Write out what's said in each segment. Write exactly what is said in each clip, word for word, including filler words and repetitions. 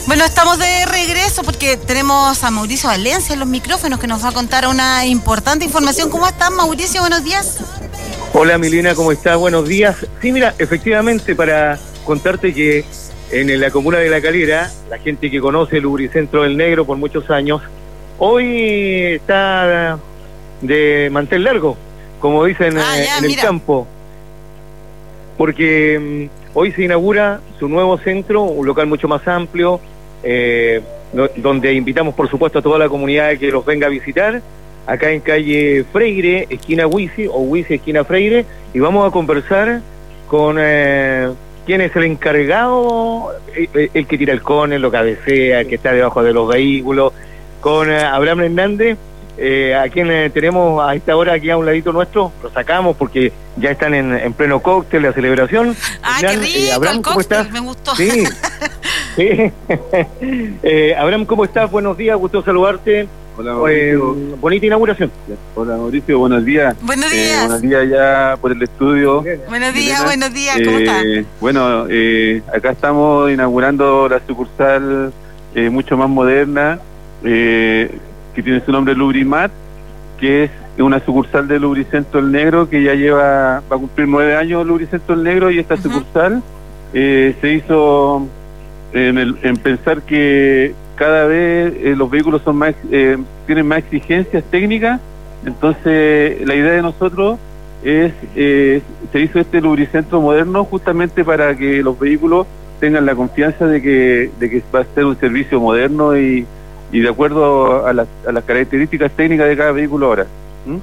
Bueno, estamos de regreso porque tenemos a Mauricio Valencia en los micrófonos que nos va a contar una importante información. ¿Cómo estás, Mauricio? Buenos días. Hola, Milena, ¿cómo estás? Buenos días. Sí, mira, efectivamente, para contarte que en la comuna de La Calera, la gente que conoce el Lubricentro del Negro por muchos años, hoy está de mantel largo, como dicen ah, ya, en el mira. campo, porque um, hoy se inaugura su nuevo centro, un local mucho más amplio, eh, no, donde invitamos por supuesto a toda la comunidad que los venga a visitar, acá en calle Freire, esquina Huisi, o Huisi, esquina Freire, y vamos a conversar con eh, quién es el encargado, el, el que tira el cone, lo cabecea, el que está debajo de los vehículos, con eh, Abraham Hernández, eh, a quien eh, tenemos a esta hora aquí a un ladito nuestro, lo sacamos porque ya están en, en pleno cóctel, la celebración. Ah, Hernán, qué rico, eh, Abraham, el ¿cómo cóctel, estás? Me gustó. Sí, sí. eh, Abraham, ¿cómo estás? Buenos días, gusto saludarte. Hola, Mauricio. Eh, bonita inauguración. Hola, Mauricio, buenos días. Buenos días. Eh, buenos días ya por el estudio. Buenos días, Milena. buenos días, ¿cómo eh, estás? Bueno, eh, acá estamos inaugurando la sucursal eh, mucho más moderna, eh, que tiene su nombre Lubrimat, que es una sucursal de Lubricentro El Negro, que ya lleva, va a cumplir nueve años Lubricentro El Negro, y esta uh-huh. sucursal eh, se hizo en, el, en pensar que cada vez eh, los vehículos son más eh, tienen más exigencias técnicas. Entonces la idea de nosotros es eh, se hizo este lubricentro moderno justamente para que los vehículos tengan la confianza de que de que va a ser un servicio moderno y, y de acuerdo a las, a las características técnicas de cada vehículo ahora. ¿Mm?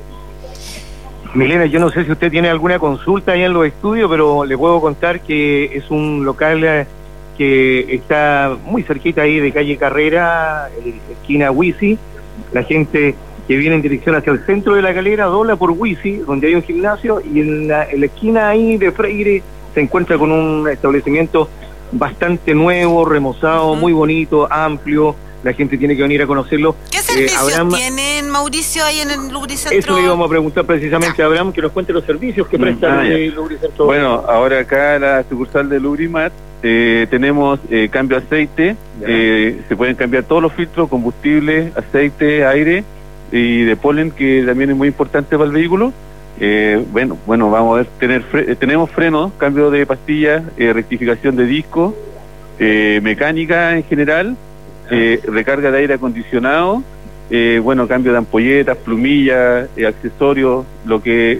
Milena, yo no sé si usted tiene alguna consulta ahí en los estudios, pero le puedo contar que es un local eh, que está muy cerquita ahí de calle Carrera, esquina Huisi. La gente que viene en dirección hacia el centro de La Calera dobla por Huisi, donde hay un gimnasio, y en la, en la esquina ahí de Freire se encuentra con un establecimiento bastante nuevo, remozado, uh-huh. muy bonito, amplio. La gente tiene que venir a conocerlo. ¿Qué servicios eh, Abraham, tienen, Mauricio, ahí en el Lubricentro? Eso le íbamos a preguntar precisamente a Abraham, que nos cuente los servicios que presta ah, el Lubricentro. Bueno, ahora acá la sucursal de Lubrimat eh, tenemos eh, cambio de aceite, eh, se pueden cambiar todos los filtros, combustible, aceite, aire y de polen, que también es muy importante para el vehículo. Eh, bueno, bueno, vamos a ver, tener fre tenemos frenos, cambio de pastillas, eh, rectificación de disco, eh, mecánica en general, eh, recarga de aire acondicionado, eh, bueno, cambio de ampolletas, plumillas, eh, accesorios, lo que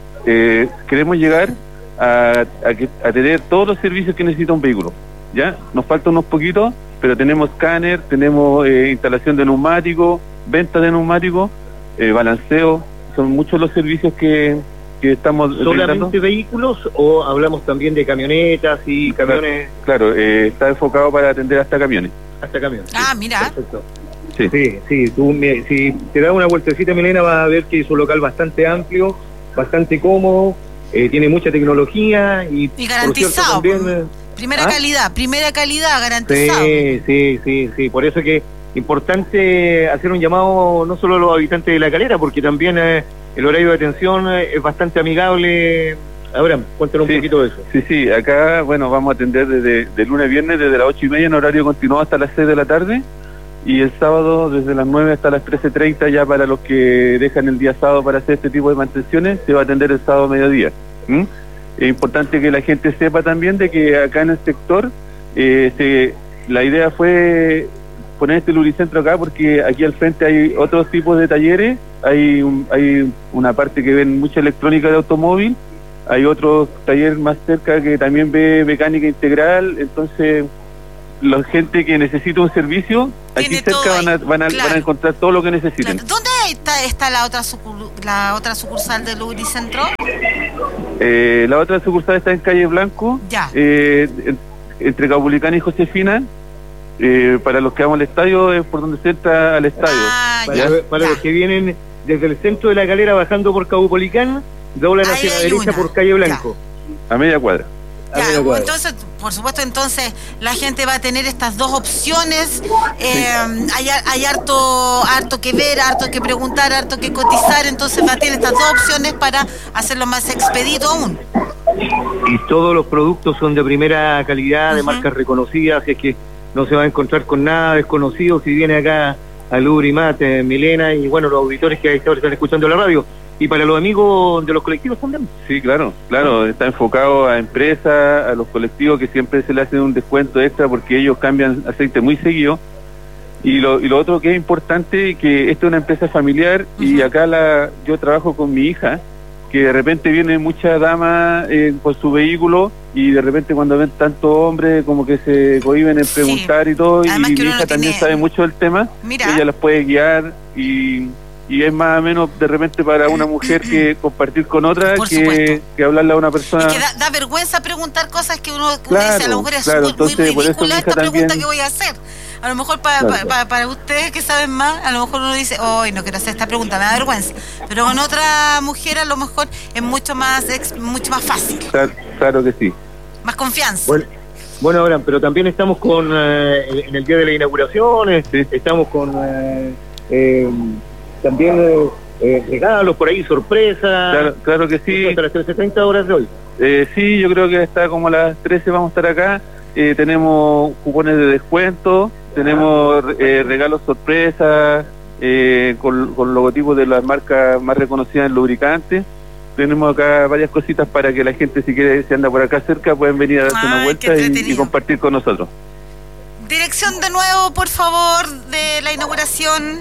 eh, queremos llegar a, a, que, a tener todos los servicios que necesita un vehículo. Ya, nos falta unos poquitos, pero tenemos escáner, tenemos eh, instalación de neumáticos, venta de neumáticos, eh, balanceo. Son muchos los servicios que, que estamos... ¿Solamente realizando. Vehículos o hablamos también de camionetas y camiones? Claro, eh, está enfocado para atender hasta camiones. Hasta camiones. Ah, sí, mira. Perfecto. Sí, sí, sí. Tú, me, si te das una vueltecita, Milena, vas a ver que es un local bastante amplio, bastante cómodo, eh, tiene mucha tecnología y... Y garantizado. Por cierto, también, primera ¿ah? calidad, primera calidad, garantizado. Sí, sí, sí, sí. Por eso que importante hacer un llamado no solo a los habitantes de La Calera, porque también eh, el horario de atención eh, es bastante amigable. Abraham, cuéntanos sí, un poquito de eso. Sí, sí, acá, bueno, vamos a atender desde de lunes a viernes, desde las ocho y media en horario continuado hasta las seis de la tarde, y el sábado desde las nueve hasta las trece treinta, ya para los que dejan el día sábado para hacer este tipo de mantenciones, se va a atender el sábado a mediodía. ¿Mm? Es importante que la gente sepa también de que acá en el sector, eh, se, la idea fue poner este lubricentro acá porque aquí al frente hay otros tipos de talleres, hay un, hay una parte que ven mucha electrónica de automóvil, hay otro taller más cerca que también ve mecánica integral. Entonces la gente que necesita un servicio aquí cerca van a, van, a, claro. van a encontrar todo lo que necesiten. Claro. ¿Dónde está, está la otra sucur, la otra sucursal del Lubricentro? Eh, la otra sucursal está en calle Blanco, ya. Eh, entre Caupolicán y Josefina. Eh, para los que vamos al estadio es por donde se entra al estadio. Ah, para para los que vienen desde el centro de La Calera bajando por Caupolicán, doblan hacia la derecha una. por calle Blanco. Ya. A media cuadra. Ya, entonces, por supuesto, entonces la gente va a tener estas dos opciones. Eh, sí. hay, hay harto, harto que ver, harto que preguntar, harto que cotizar. Entonces va a tener estas dos opciones para hacerlo más expedito aún. Y todos los productos son de primera calidad, de uh-huh. marcas reconocidas, así es que no se va a encontrar con nada desconocido si viene acá a Lubrimat, eh, Milena, y bueno, los auditores que ahora están escuchando la radio. Y para los amigos de los colectivos también. Sí, claro, claro, está enfocado a empresas, a los colectivos que siempre se le hacen un descuento extra porque ellos cambian aceite muy seguido. Y lo, y lo otro que es importante, que esta es una empresa familiar, uh-huh. y acá la yo trabajo con mi hija, que de repente vienen muchas damas eh, con su vehículo, y de repente cuando ven tantos hombres como que se cohíben en preguntar, sí. y todo, además, y mi hija también tiene... sabe mucho del tema. Mira. Ella las puede guiar, y, y es más o menos de repente para una mujer que compartir con otra que, que hablarle a una persona. Es que da, da vergüenza preguntar cosas que uno, claro, uno dice, a lo mejor es claro, muy, entonces, muy ridícula por eso esta también... pregunta que voy a hacer. A lo mejor para, claro. para, para, para ustedes que saben más, a lo mejor uno dice, hoy no quiero hacer esta pregunta, me da vergüenza. Pero con otra mujer a lo mejor es mucho más ex, mucho más fácil. Claro, claro que sí. Más confianza. Bueno, bueno Abraham, pero también estamos con, eh, en el día de la inauguración, este, estamos con eh, eh, también eh, regalos por ahí, sorpresas. Claro, claro que sí. Hasta las trece treinta horas de hoy. Eh, sí, yo creo que hasta como a las trece vamos a estar acá. Eh, tenemos cupones de descuento, tenemos eh, regalos sorpresas, eh, con, con logotipos de las marcas más reconocidas en lubricantes. Tenemos acá varias cositas para que la gente, si quiere, si anda por acá cerca, pueden venir a darse Ay, una vuelta y, y compartir con nosotros. Dirección de nuevo, por favor, de la inauguración.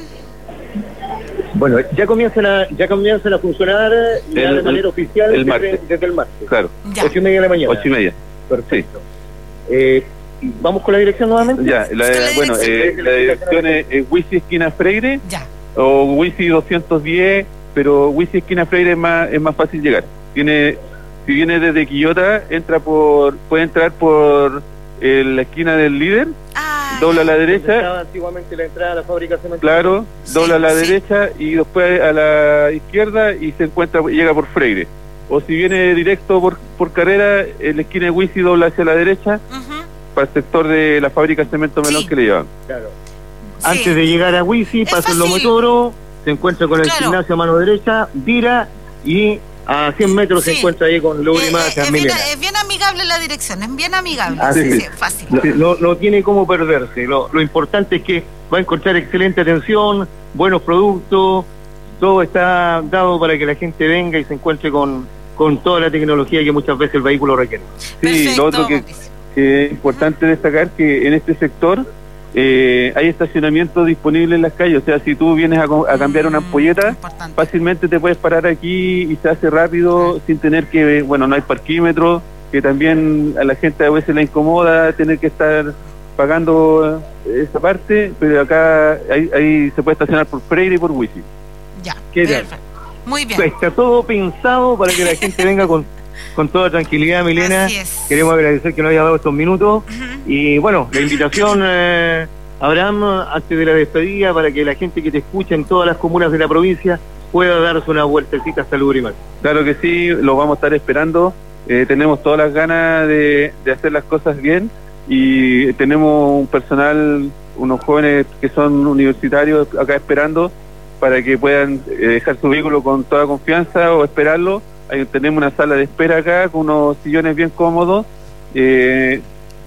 Bueno, ya comienzan a, ya comienzan a funcionar ya el, de manera el, oficial el desde, martes. desde el martes. Claro. Ya. Ocho y media de la mañana. Ocho y media. Perfecto. Sí. Eh, ¿Vamos con la dirección nuevamente? Ya, la, la bueno, eh, la dirección es, es Huici Esquina Freire, ya. o Huici doscientos diez, pero Huici Esquina Freire es más, es más fácil llegar. Tiene, si viene desde Quillota, entra por, puede entrar por eh, la esquina del Líder, ah, dobla a la derecha. Estaba antiguamente la entrada a la fábrica cementera. Claro, dobla sí, a la sí. derecha y después a la izquierda y se encuentra, llega por Freire. O si viene directo por, por carrera, en la esquina de Huici dobla hacia la derecha, uh-huh. para el sector de la fábrica de cemento melón sí. que le llevan. Claro. Sí. Antes de llegar a Huici, pasa el Lomotoro, se encuentra con el claro. gimnasio a mano derecha, vira y a cien metros sí. se encuentra ahí con Lubrimat. Eh, eh, es, bien, es bien amigable la dirección, es bien amigable. Ah, sí. Sí, sí, fácil. No, no, no tiene cómo perderse. Lo, lo importante es que va a encontrar excelente atención, buenos productos, todo está dado para que la gente venga y se encuentre con, con toda la tecnología que muchas veces el vehículo requiere. Sí, Perfecto. Lo otro que, que es importante destacar que en este sector eh, hay estacionamiento disponible en las calles, o sea, si tú vienes a, a cambiar una ampolleta, importante. Fácilmente te puedes parar aquí y se hace rápido, sí. sin tener que, bueno, no hay parquímetro, que también a la gente a veces le incomoda tener que estar pagando esa parte, pero acá ahí, ahí se puede estacionar por Freire y por Huici. Ya, ¿Qué tal? Muy bien. Está todo pensado para que la gente venga con, con toda tranquilidad, Milena. Así es. Queremos agradecer que nos haya dado estos minutos. Uh-huh. Y bueno, la invitación, eh, Abraham, antes de la despedida, para que la gente que te escucha en todas las comunas de la provincia pueda darse una vueltecita hasta Lubrimat. Claro que sí, lo vamos a estar esperando. Eh, tenemos todas las ganas de, de hacer las cosas bien y tenemos un personal, unos jóvenes que son universitarios acá esperando para que puedan eh, dejar su vehículo con toda confianza o esperarlo. Ahí tenemos una sala de espera acá con unos sillones bien cómodos eh,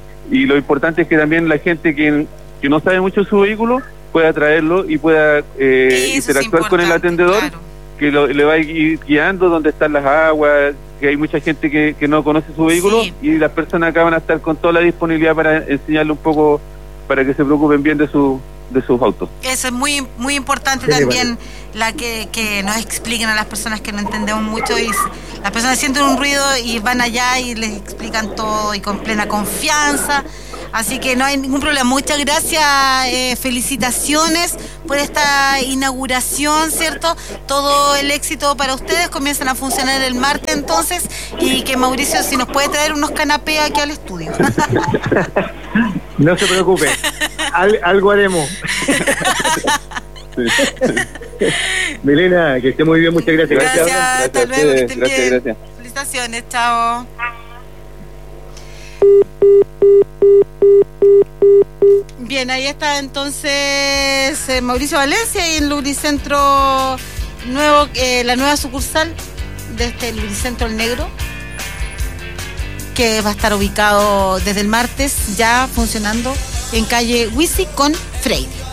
y lo importante es que también la gente que, que no sabe mucho de su vehículo pueda traerlo y pueda eh, interactuar con el atendedor, claro. que lo, le va a ir guiando dónde están las aguas, que hay mucha gente que, que no conoce su vehículo sí. y las personas acá van a estar con toda la disponibilidad para enseñarle un poco, para que se preocupen bien de su de sus autos. Eso es muy muy importante sí, también, vale. la que, que nos expliquen a las personas que no entendemos mucho y las personas sienten un ruido y van allá y les explican todo y con plena confianza, así que no hay ningún problema. Muchas gracias, eh, felicitaciones por esta inauguración, ¿cierto? Todo el éxito para ustedes, comienzan a funcionar el martes entonces y que Mauricio si nos puede traer unos canapés aquí al estudio. No se preocupe, Al, algo haremos. Milena, que esté muy bien, muchas gracias. Gracias, gracias hasta gracias, luego, que estén gracias, bien. Gracias. Felicitaciones, chao. Bien, ahí está entonces eh, Mauricio Valencia y en Lubricentro nuevo, eh, la nueva sucursal de este Lubricentro El Negro, que va a estar ubicado desde el martes ya funcionando en calle Huisi con Freire.